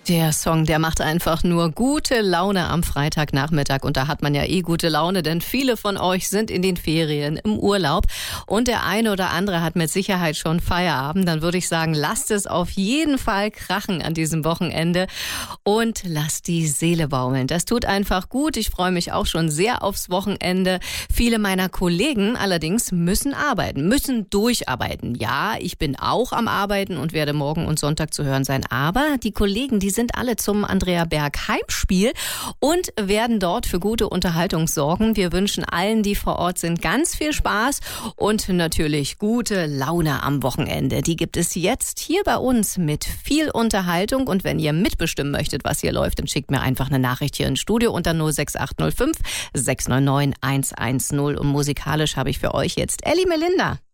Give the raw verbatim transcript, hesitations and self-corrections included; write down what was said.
Der Song, der macht einfach nur gute Laune am Freitagnachmittag und da hat man ja eh gute Laune, denn viele von euch sind in den Ferien, im Urlaub und der eine oder andere hat mit Sicherheit schon Feierabend. Dann würde ich sagen, lasst es auf jeden Fall krachen an diesem Wochenende und lasst die Seele baumeln. Das tut einfach gut. Ich freue mich auch schon sehr aufs Wochenende. Viele meiner Kollegen allerdings müssen arbeiten, müssen durcharbeiten. Ja, ich bin auch am Arbeiten und werde morgen und Sonntag zu hören sein, aber die Kollegen, die sind alle zum Andrea Berg Heimspiel und werden dort für gute Unterhaltung sorgen. Wir wünschen allen, die vor Ort sind, ganz viel Spaß und natürlich gute Laune am Wochenende. Die gibt es jetzt hier bei uns mit viel Unterhaltung und wenn ihr mitbestimmen möchtet, was hier läuft, dann schickt mir einfach eine Nachricht hier ins Studio unter null sechs acht null fünf sechs neun neun eins eins null und musikalisch habe ich für euch jetzt Elli Melinda.